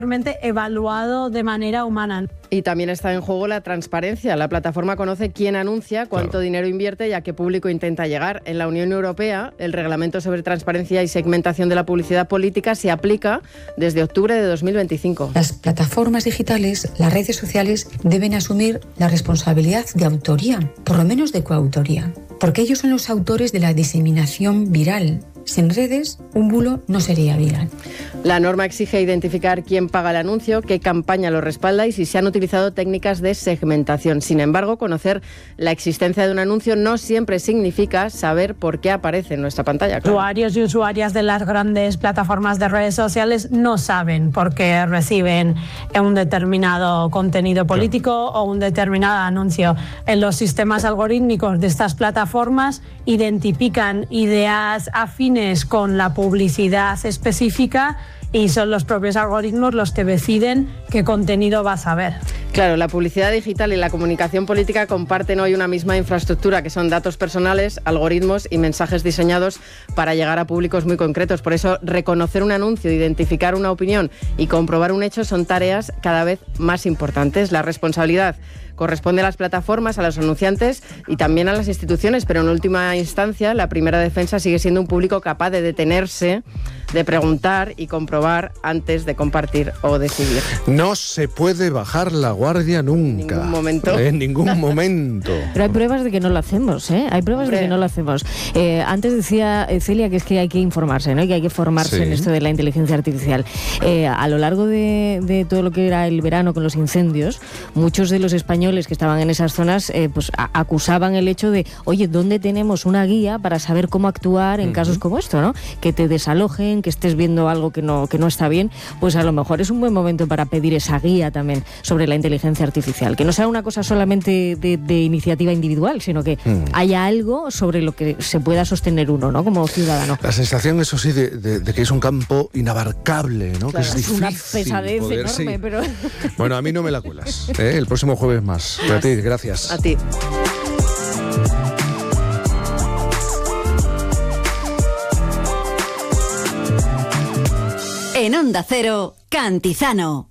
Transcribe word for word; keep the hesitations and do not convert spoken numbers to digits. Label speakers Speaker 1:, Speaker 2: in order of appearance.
Speaker 1: evaluado de manera humana.
Speaker 2: Y también está en juego la transparencia. La plataforma conoce quién anuncia, cuánto claro. dinero invierte y a qué público intenta llegar. En la Unión Europea, el reglamento sobre transparencia y segmentación de la publicidad política se aplica desde octubre de dos mil veinticinco.
Speaker 3: Las plataformas digitales, las redes sociales, deben asumir la responsabilidad de autoría, por lo menos de coautoría, porque ellos son los autores de la diseminación viral. Sin redes, un bulo no sería viral.
Speaker 2: La norma exige identificar quién paga el anuncio, qué campaña lo respalda y si se han utilizado técnicas de segmentación. Sin embargo, conocer la existencia de un anuncio no siempre significa saber por qué aparece en nuestra pantalla. Claro.
Speaker 1: Usuarios y usuarias de las grandes plataformas de redes sociales no saben por qué reciben un determinado contenido político o un determinado anuncio. En los sistemas algorítmicos de estas plataformas identifican ideas afines con la publicidad específica y son los propios algoritmos los que deciden qué contenido vas a ver.
Speaker 2: Claro, la publicidad digital y la comunicación política comparten hoy una misma infraestructura, que son datos personales, algoritmos y mensajes diseñados para llegar a públicos muy concretos. Por eso, reconocer un anuncio, identificar una opinión y comprobar un hecho son tareas cada vez más importantes. La responsabilidad corresponde a las plataformas, a los anunciantes y también a las instituciones, pero en última instancia la primera defensa sigue siendo un público capaz de detenerse, de preguntar y comprobar antes de compartir o decidir.
Speaker 4: No se puede bajar la guardia nunca.
Speaker 2: En ningún momento.
Speaker 4: En ningún momento.
Speaker 5: Pero hay pruebas de que no lo hacemos, ¿eh? Hay pruebas Hombre. de que no lo hacemos. Eh, antes decía Celia que es que hay que informarse, ¿no? Y que hay que formarse sí. en esto de la inteligencia artificial. Eh, a lo largo de, de todo lo que era el verano con los incendios, muchos de los españoles que estaban en esas zonas eh, pues a- acusaban el hecho de, oye, ¿dónde tenemos una guía para saber cómo actuar en uh-huh. casos como esto, ¿no? Que te desalojen, que estés viendo algo que no, que no está bien, pues a lo mejor es un buen momento para pedir esa guía también sobre la inteligencia artificial, que no sea una cosa solamente de, de iniciativa individual, sino que uh-huh. haya algo sobre lo que se pueda sostener uno, ¿no? Como ciudadano.
Speaker 4: La sensación, eso sí, de, de, de que es un campo inabarcable, ¿no?
Speaker 5: Claro,
Speaker 4: que es,
Speaker 5: es
Speaker 4: difícil
Speaker 5: una pesadez
Speaker 4: poder,
Speaker 5: enorme,
Speaker 4: sí.
Speaker 5: pero...
Speaker 4: Bueno, a mí no me la cuelas, ¿eh? El próximo jueves más. A ti, gracias.
Speaker 2: A ti.
Speaker 6: En Onda Cero, Cantizano.